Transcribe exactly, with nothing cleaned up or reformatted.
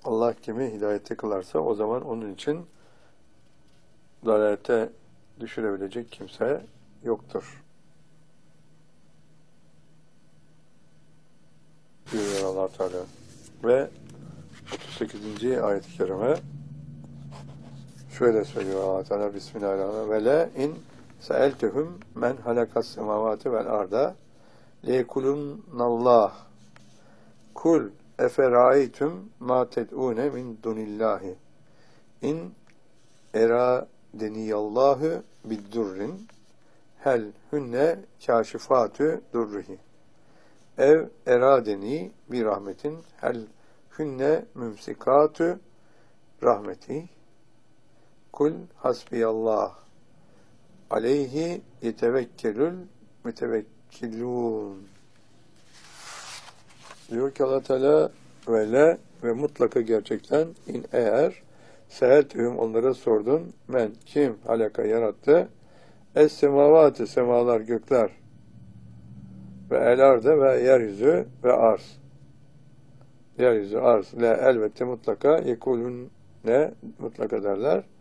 Allah kimi hidayette kılarsa o zaman onun için dalalete düşürebilecek kimse yoktur buyuruyor Allah Teala. Ve otuz sekizinci ayet-i kerime şöyle söylüyor Allah Teala: Bismillahirrahmanirrahim. Ve la in sa'eltuhum men halakas semavati vel arda leyekulunallah kul eferaytum ma ted'une min dunillahi in eradeniyallahu biddurrin hel hünne kâşifâtü durrihi ev eradeni bir rahmetin hel hünne mümsikâtü rahmeti kul hasbiyallah aleyhi yetevekkelül mütevekkilûn. Diyor ki Allah Teala ve le ve mutlaka gerçekten in eğer seheltühüm onlara sordun men kim halaka yarattı es semavatı semalar gökler ve el ardı ve yeryüzü ve arz yeryüzü arz le elbette mutlaka yekulun ne mutlaka derler